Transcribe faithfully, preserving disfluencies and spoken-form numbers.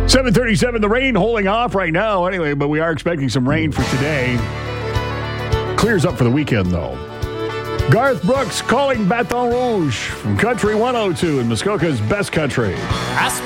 seven thirty-seven, the rain holding off right now anyway, but we are expecting some rain for today. Clears up for the weekend, though. Garth Brooks calling Baton Rouge from Country one oh two in Muskoka's Best Country.